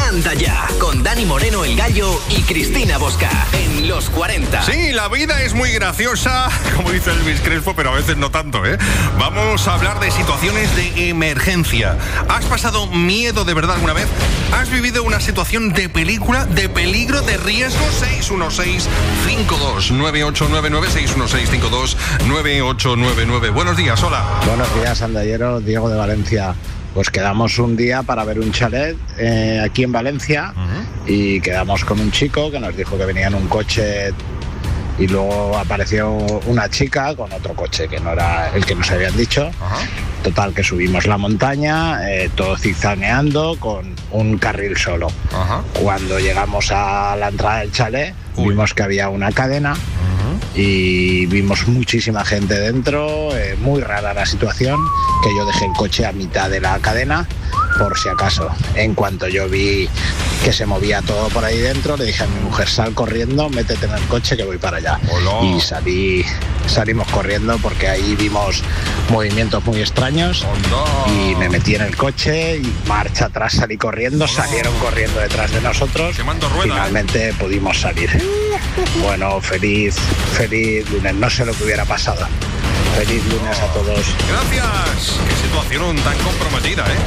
Anda Ya, con Dani Moreno el Gallo y Cristina Bosca, en Los 40. Sí, la vida es muy graciosa, como dice Elvis Crespo, pero a veces no tanto, ¿eh? Vamos a hablar de situaciones de emergencia. ¿Has pasado miedo de verdad alguna vez? ¿Has vivido una situación de película, de peligro, de riesgo? 616-529899, 616-529899. Buenos días, hola. Buenos días, andalleros. Diego de Valencia. Pues quedamos un día para ver un chalet aquí en Valencia y quedamos con un chico que nos dijo que venía en un coche y luego apareció una chica con otro coche que no era el que nos habían dicho. Total, que subimos la montaña, todo zigzagueando con un carril solo. Cuando llegamos a la entrada del chalet, vimos que había una cadena y vimos muchísima gente dentro, muy rara la situación, que yo dejé el coche a mitad de la cadena por si acaso. En cuanto yo vi que se movía todo por ahí dentro, le dije a mi mujer: sal corriendo, métete en el coche que voy para allá. Hola. Y salimos corriendo porque ahí vimos movimientos muy extraños. Hola. Y me metí en el coche y marcha atrás salí corriendo. Hola. Salieron corriendo detrás de nosotros. Finalmente pudimos salir. Bueno, feliz lunes. No sé lo que hubiera pasado. Feliz lunes a todos. Gracias. Qué situación tan comprometida, ¿eh?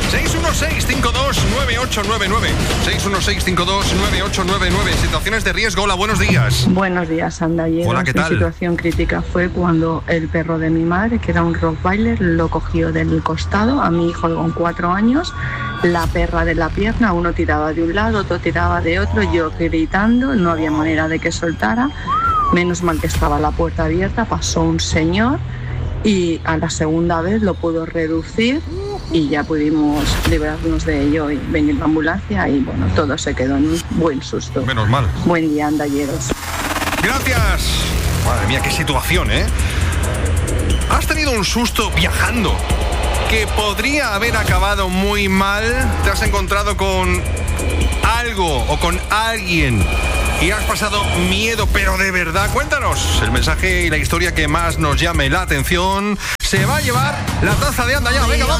616-529899. 616-529899. Situaciones de riesgo. Hola, buenos días. Buenos días, andalleros. Hola, ¿qué tal? Mi situación crítica fue cuando el perro de mi madre, que era un Rottweiler, lo cogió del costado a mi hijo con 4 años. La perra de la pierna, uno tiraba de un lado, otro tiraba de otro, yo gritando, no había manera de que soltara. Menos mal que estaba la puerta abierta, pasó un señor y a la segunda vez lo pudo reducir y ya pudimos librarnos de ello y venir la ambulancia y bueno, todo se quedó en un buen susto. Menos mal. Buen día, andalleros. Gracias. Madre mía, qué situación, ¿eh? ¿Has tenido un susto viajando que podría haber acabado muy mal? ¿Te has encontrado con algo o con alguien y has pasado miedo, pero de verdad? Cuéntanos. El mensaje y la historia que más nos llame la atención se va a llevar la taza de Anda Ya. Venga, vamos.